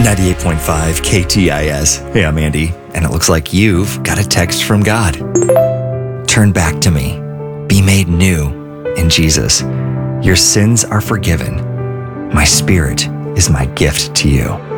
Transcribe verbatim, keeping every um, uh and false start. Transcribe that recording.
ninety-eight point five K T I S. Hey, I'm Andy, and it looks like you've got a text from God. Turn back to me. Be made new in Jesus. Your sins are forgiven. My Spirit is my gift to you.